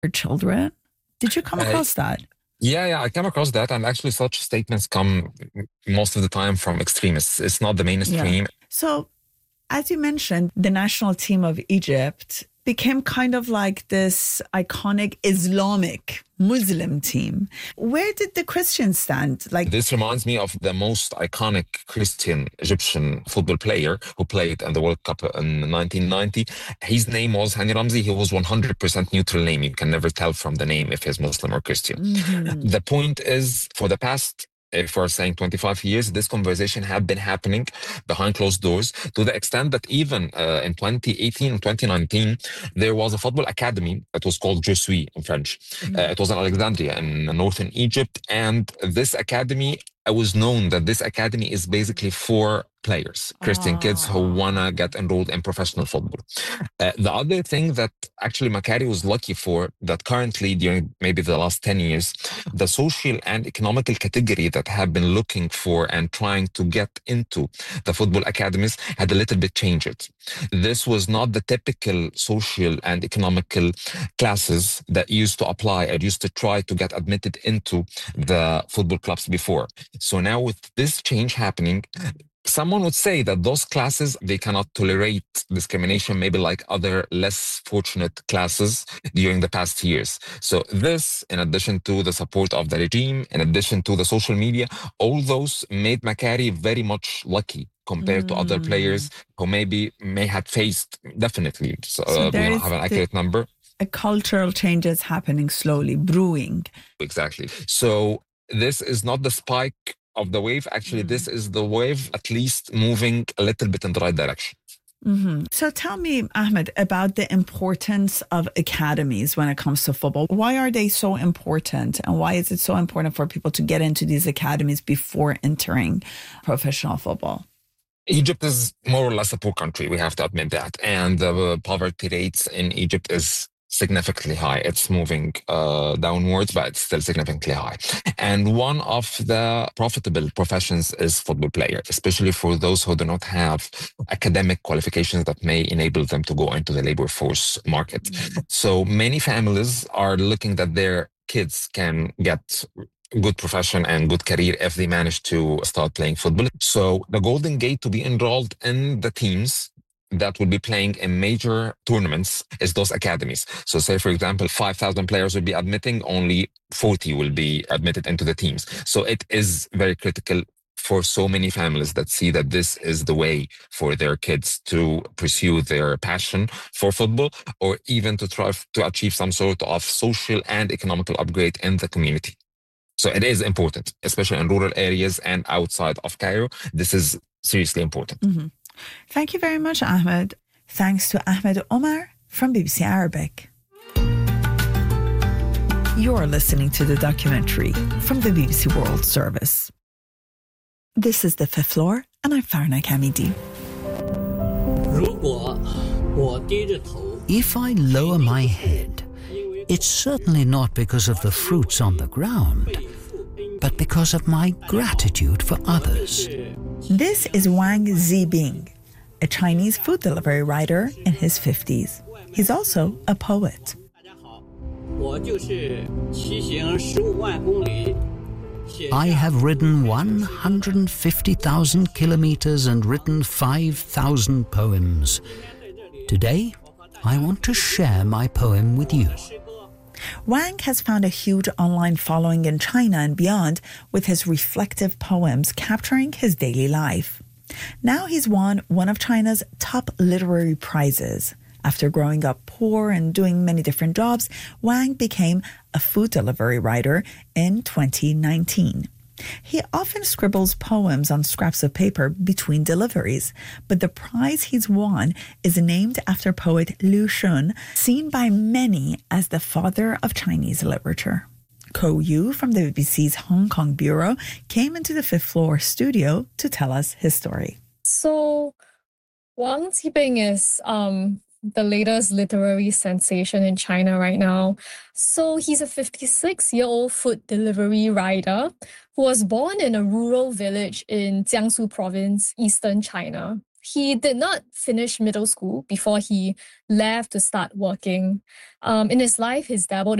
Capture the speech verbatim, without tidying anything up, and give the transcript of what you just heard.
your children? Did you come Uh, across that? Yeah, yeah, I come across that. And actually, such statements come most of the time from extremists. It's not the mainstream. Yeah. So, as you mentioned, the national team of Egypt became kind of like this iconic Islamic Muslim team. Where did the Christians stand? Like, this reminds me of the most iconic Christian Egyptian football player who played in the World Cup in nineteen ninety. His name was Hani Ramzi. He was one hundred percent neutral name. You can never tell from the name if he's Muslim or Christian. mm-hmm. The point is, for the past if we're saying twenty-five years, this conversation had been happening behind closed doors to the extent that even uh, in twenty eighteen and twenty nineteen, there was a football academy that was called Je suis in French. Mm-hmm. Uh, it was in Alexandria in northern Egypt. And this academy, it was known that this academy is basically for players, Christian oh. kids who want to get enrolled in professional football. Uh, the other thing that actually Maccabi was lucky for, that currently during maybe the last ten years, the social and economical category that have been looking for and trying to get into the football academies had a little bit changed. This was not the typical social and economical classes that used to apply or used to try to get admitted into the football clubs before. So now with this change happening, someone would say that those classes, they cannot tolerate discrimination, maybe like other less fortunate classes during the past years. So this, in addition to the support of the regime, in addition to the social media, all those made Maccabi very much lucky compared mm. to other players who maybe may have faced, definitely, so, so uh, we don't have an accurate number. A cultural change is happening slowly, brewing. Exactly. So this is not the spike of the wave. Actually, mm. this is the wave at least moving a little bit in the right direction. Mm-hmm. So tell me, Ahmed, about the importance of academies when it comes to football. Why are they so important? And why is it so important for people to get into these academies before entering professional football? Egypt is more or less a poor country. We have to admit that. And the poverty rates in Egypt is significantly high. It's moving uh, downwards, but it's still significantly high. And one of the profitable professions is football player, especially for those who do not have academic qualifications that may enable them to go into the labor force market. Mm-hmm. So many families are looking that their kids can get good profession and good career if they manage to start playing football. So the golden gate to be enrolled in the teams that will be playing in major tournaments is those academies. So say, for example, five thousand players will be admitting, only forty will be admitted into the teams. So it is very critical for so many families that see that this is the way for their kids to pursue their passion for football, or even to try to achieve some sort of social and economical upgrade in the community. So it is important, especially in rural areas and outside of Cairo. This is seriously important. Mm-hmm. Thank you very much, Ahmed. Thanks to Ahmed Omar from B B C Arabic. You're listening to the documentary from the B B C World Service. This is The Fifth Floor, and I'm Farna Kamidi. If I lower my head, it's certainly not because of the fruits on the ground, but because of my gratitude for others. This is Wang Zibing, a Chinese food delivery writer in his fifties. He's also a poet. I have ridden one hundred fifty thousand kilometers and written five thousand poems. Today, I want to share my poem with you. Wang has found a huge online following in China and beyond with his reflective poems capturing his daily life. Now he's won one of China's top literary prizes. After growing up poor and doing many different jobs, Wang became a food delivery writer in twenty nineteen. He often scribbles poems on scraps of paper between deliveries, but the prize he's won is named after poet Liu Shun, seen by many as the father of Chinese literature. Ko Yu from the B B C's Hong Kong bureau came into the Fifth Floor studio to tell us his story. So, Wang Zibing is um, the latest literary sensation in China right now. So he's a fifty-six-year-old food delivery rider who was born in a rural village in Jiangsu province, eastern China. he did not finish middle school before he left to start working. Um, in his life, he's dabbled